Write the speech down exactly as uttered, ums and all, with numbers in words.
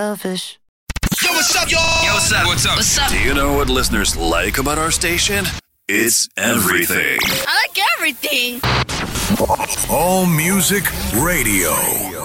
selfish. Yo, what's up, y'all? Yo, what's up? What's up? What's up? Do you know what listeners like about our station? It's everything. I like everything. All Music Radio.